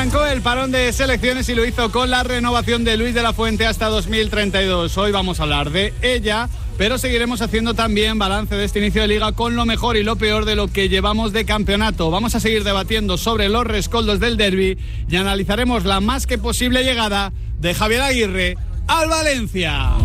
Arrancó el parón de selecciones y lo hizo con la renovación de Luis de la Fuente hasta 2032. Hoy vamos a hablar de ella, pero seguiremos haciendo también balance de este inicio de liga con lo mejor y lo peor de lo que llevamos de campeonato. Vamos a seguir debatiendo sobre los rescoldos del derbi y analizaremos la más que posible llegada de Javier Aguirre al Valencia.